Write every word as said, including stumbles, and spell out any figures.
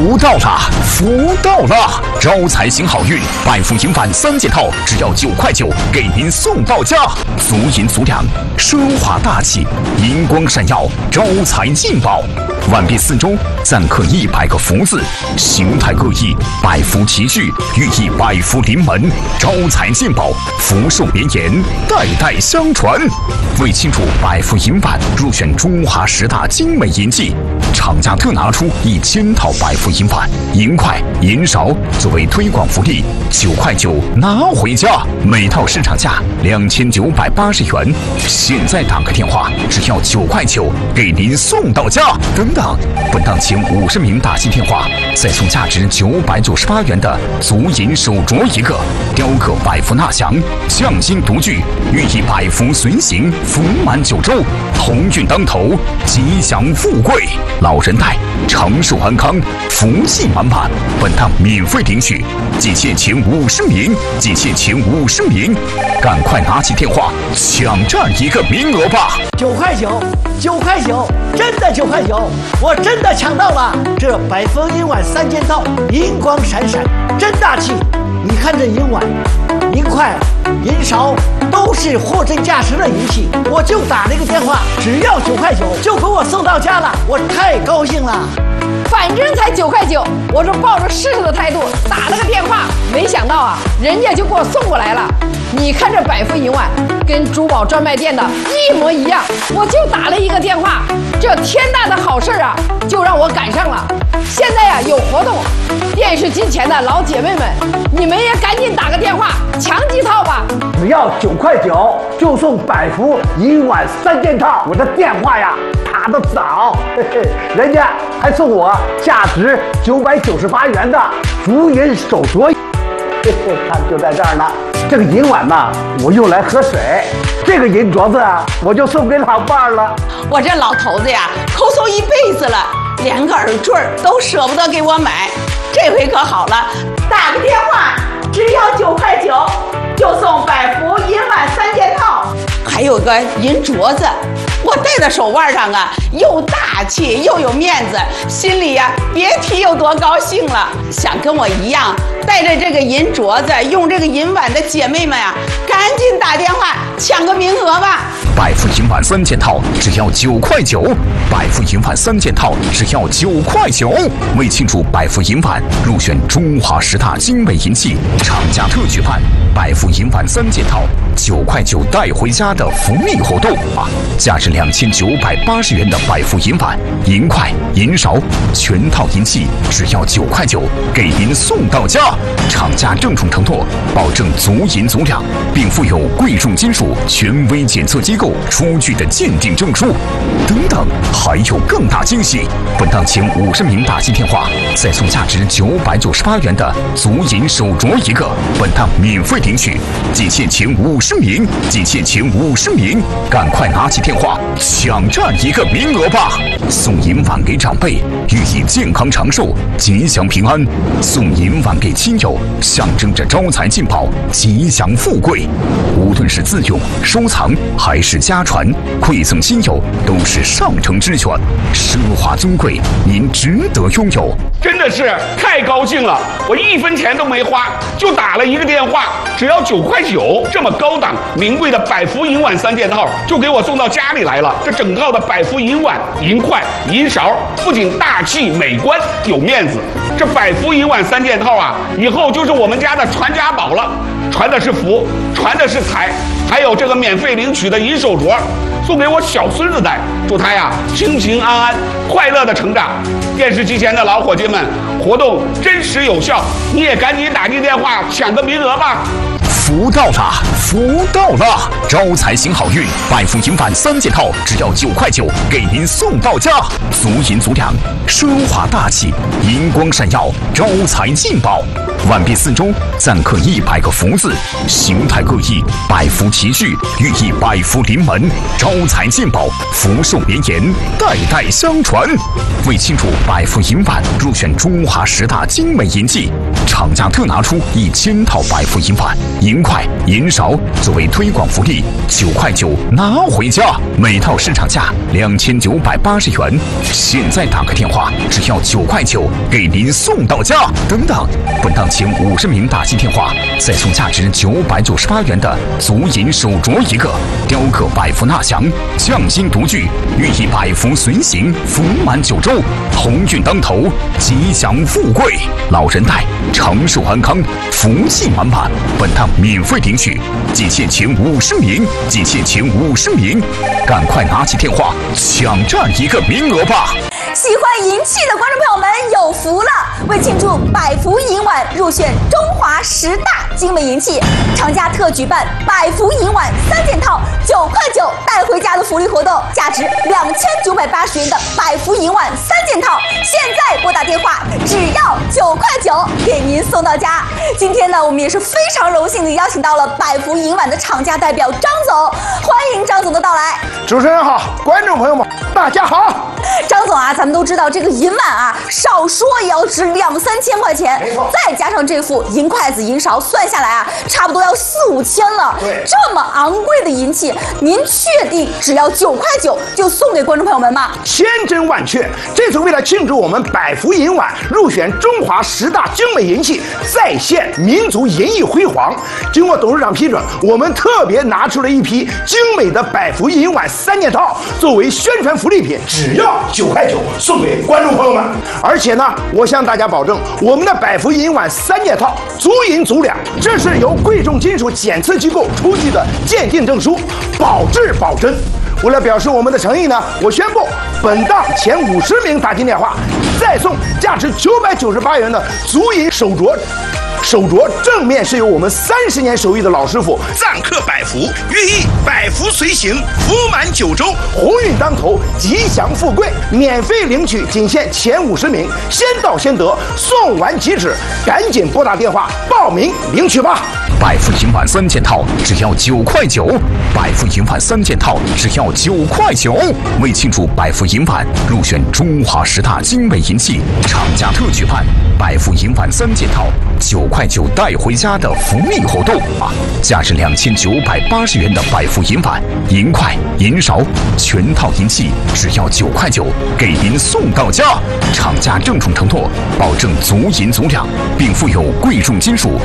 福到了，福到了！招财行好运，百富银晚三件套，只要九块九，给您送到家。足银足两，奢华大气，银光闪耀，招财进宝。万变四周暂刻一百个福字，形态各异，百福齐聚，寓意百福临门，招财进宝，福寿绵延，代代相传。为庆祝百福银晚入选中华十大精美银器，厂家特拿出一千套百福银碗、银筷、银勺作为推广福利，九块九拿回家，每套市场价两千九百八十元。现在打个电话，只要九块九，给您送到家。等等，本档前五十名打进电话，再送价值九百九十八元的足银手镯一个，雕刻百福纳祥，匠心独具，寓意百福随行，福满九州，鸿运当头，吉祥富贵。老人带，长寿安康，福气满满。本档免费领取，仅限前五十名，仅限前五十名，赶快拿起电话抢占一个名额吧！ 九块九，九块九，真的九块九，我真的抢到了！这百福银碗三件套，银光闪闪，真大气！你看这银碗、银筷、银勺，都是货真价实的银器。我就打了一个电话，只要九块九，就给我送到家了，我太高兴了。 反正才九块九，我是抱着试试的态度打了个电话，没想到啊，人家就给我送过来了。你看这百福银碗跟珠宝专卖店的一模一样，我就打了一个电话，这天大的好事啊，就让我赶上了。现在呀、啊、有活动，电视机前的老姐妹们，你们也赶紧打个电话抢几套吧。 只要九块九就送百福银碗三件套，我的电话呀打得早，嘿嘿，人家还送我价值九百九十八元的足银手镯，嘿嘿，看就在这儿呢。这个银碗呢，我用来喝水；这个银镯子啊，我就送给老伴儿了。 我这老头子呀，抠搜一辈子了，连个耳坠都舍不得给我买。这回可好了，打个电话，只要九块九，就送百福银碗三件套，还有个银镯子。我戴在手腕上啊，又大气又有面子，心里呀、啊、别提有多高兴了。想跟我一样带着这个银镯子、用这个银碗的姐妹们啊，赶紧打电话抢个名额吧！ 百福银碗三件套只要九块九，百福银碗三件套只要九块九。为庆祝百福银碗入选中华十大精美银器，厂家特举办百福银碗三件套九块九带回家的福利活动啊！价值两千九百八十元的百福银碗、银筷、银勺，全套银器只要九块九，给您送到家。厂家郑重承诺，保证足银足两，并附有贵重金属权威检测机构出具的鉴定证书。等等，还有更大惊喜！本档前五十名打进电话，再送价值九百九十八元的足银手镯一个。本档免费领取，仅限前五十名，仅限前五十名，赶快拿起电话抢占一个名额吧！送银碗给长辈，寓意健康长寿、吉祥平安；送银碗给亲友，象征着招财进宝、吉祥富贵。无论是自用、收藏还是家传，馈赠亲友都是上乘之选，奢华尊贵，您值得拥有。 真的是太高兴了，我一分钱都没花，就打了一个电话，只要九块九，这么高档名贵的百福银碗三件套就给我送到家里来了。这整套的百福银碗、银筷、银勺不仅大气美观有面子，这百福银碗三件套啊，以后就是我们家的传家宝了，传的是福，传的是财，还有这个免费领取的银手镯，送给我小孙子戴，祝他呀平平安安、快乐的成长。电视机前的老伙计们，活动真实有效，你也赶紧打进电话抢个名额吧！ 福到了，福到了！招财行好运，百福银碗三件套只要九块九，给您送到家。足银足两，奢华大气，银光闪耀，招财进宝。万变四周暂刻一百个福字，形态各异，百福齐聚，寓意百福临门，招财进宝，福寿绵延，代代相传。为庆祝百福银碗入选中华十大精美银器，厂家特拿出一千套百福银碗、银银块、银勺作为推广福利，九块九拿回家，每套市场价两千九百八十元。现在打个电话，只要九块九，给您送到家。等等，本档前五十名打进电话，再送价值九百九十八元的足银手镯一个，雕刻百福纳祥，匠心独具，寓意百福随行，福满九州，鸿运当头，吉祥富贵，老人带，长寿安康，福气满满。本档免费领取，仅限前五十名，仅限前五十名，赶快拿起电话抢占一个名额吧！ 喜欢银器的观众朋友们有福了！为庆祝百福银碗入选中华十大精美银器，厂家特举办百福银碗三件套九块九带回家的福利活动，价值两千九百八十元的百福银碗三件套，现在拨打电话只要九块九，给您送到家。今天呢，我们也是非常荣幸的邀请到了百福银碗的厂家代表张总，欢迎张总的到来。 主持人好，观众朋友们大家好。 张总啊，咱们都知道这个银碗啊，少说也要值两三千块钱，再加上这副银筷子、银勺，算下来啊，差不多要四五千了。 对， 这么昂贵的银器，您确定只要九块九就送给观众朋友们吗？ 千真万确，这次为了庆祝我们百福银碗入选中华十大精美银器，再现民族银艺辉煌，经过董事长批准，我们特别拿出了一批精美的百福银碗三件套，作为宣传福利品，只要九块九送给观众朋友们。而且呢，我向大家保证，我们的百福银碗三件套足银足两，这是由贵重金属检测机构出具的鉴定证书，保质保真。为了表示我们的诚意呢，我宣布本档前五十名打进电话，再送价值九百九十八元的足银手镯。手镯正面是由我们三十年手艺的老师傅赞刻百福，寓意百福随行，福满九州， 鸿运当头，吉祥富贵。免费领取，仅限前五十名，先到先得，送完即止，赶紧拨打电话报名领取吧。 百福银碗三件套只要九块九，百福银碗三件套只要九块九。为庆祝百福银碗入选中华十大精美银器，厂家特举办百福银碗三件套九块九带回家的福利活动啊！价值两千九百八十元的百福银碗、银筷、银勺全套银器只要九块九，给您送到家。厂家郑重承诺，保证足银足两，并附有贵重金属